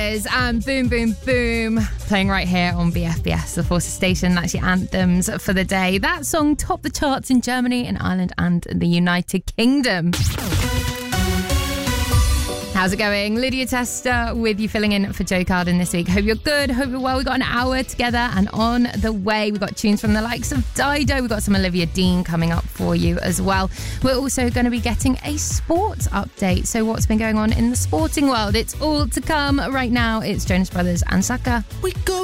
And Boom Boom Boom playing right here on BFBS, the Forces station. That's your anthems for the day. That song topped the charts in Germany, in Ireland and the United Kingdom. How's it going? Lydia Tester with you, filling in for Joe Carden this week. Hope you're good, hope you're well. We've got an hour together and on the way. We've got tunes from the likes of Dido. We've got some Olivia Dean coming up for you as well. We're also going to be getting a sports update. So what's been going on in the sporting world? It's all to come right now. It's Jonas Brothers and Saka. We go